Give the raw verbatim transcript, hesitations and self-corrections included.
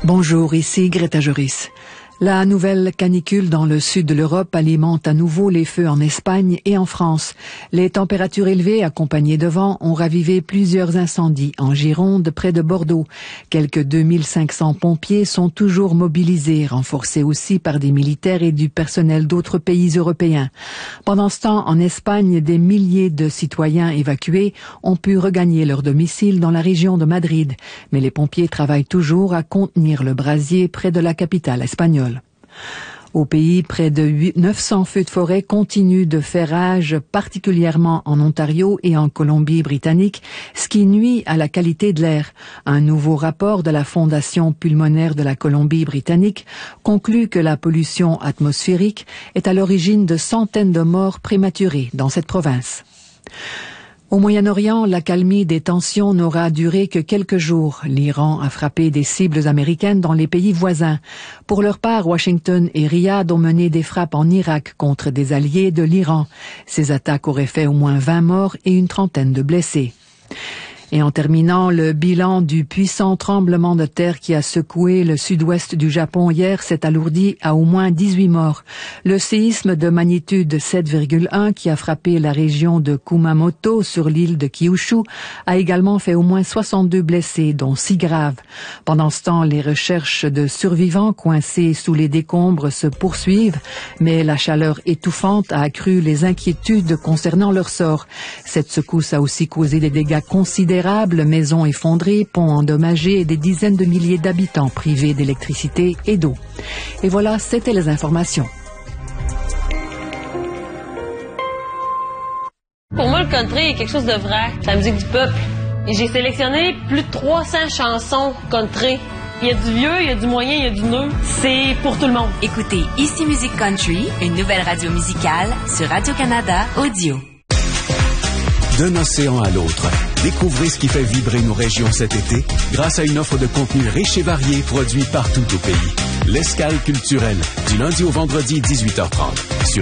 Bonjour, ici Greta Joris. La nouvelle canicule dans le sud de l'Europe alimente à nouveau les feux en Espagne et en France. Les températures élevées accompagnées de vent ont ravivé plusieurs incendies en Gironde près de Bordeaux. Quelques deux mille cinq cents pompiers sont toujours mobilisés, renforcés aussi par des militaires et du personnel d'autres pays européens. Pendant ce temps, en Espagne, des milliers de citoyens évacués ont pu regagner leur domicile dans la région de Madrid. Mais les pompiers travaillent toujours à contenir le brasier près de la capitale espagnole. Au pays, près de neuf cents feux de forêt continuent de faire rage, particulièrement en Ontario et en Colombie-Britannique, ce qui nuit à la qualité de l'air. Un nouveau rapport de la Fondation pulmonaire de la Colombie-Britannique conclut que la pollution atmosphérique est à l'origine de centaines de morts prématurées dans cette province. Au Moyen-Orient, l'accalmie des tensions n'aura duré que quelques jours. L'Iran a frappé des cibles américaines dans les pays voisins. Pour leur part, Washington et Riyad ont mené des frappes en Irak contre des alliés de l'Iran. Ces attaques auraient fait au moins vingt morts et une trentaine de blessés. Et en terminant, le bilan du puissant tremblement de terre qui a secoué le sud-ouest du Japon hier s'est alourdi à au moins dix-huit morts. Le séisme de magnitude sept virgule un qui a frappé la région de Kumamoto sur l'île de Kyushu a également fait au moins soixante-deux blessés, dont six graves. Pendant ce temps, les recherches de survivants coincés sous les décombres se poursuivent, mais la chaleur étouffante a accru les inquiétudes concernant leur sort. Cette secousse a aussi causé des dégâts considérables. Maisons effondrées, ponts endommagés et des dizaines de milliers d'habitants privés d'électricité et d'eau. Et voilà, c'était les informations. Pour moi, le country est quelque chose de vrai. C'est la musique du peuple. Et j'ai sélectionné plus de trois cents chansons country. Il y a du vieux, il y a du moyen, il y a du neuf. C'est pour tout le monde. Écoutez Ici Musique Country, une nouvelle radio musicale sur Radio-Canada Audio. D'un océan à l'autre, découvrez ce qui fait vibrer nos régions cet été grâce à une offre de contenu riche et varié produit partout au pays. L'Escale culturelle, du lundi au vendredi dix-huit heures trente. Sur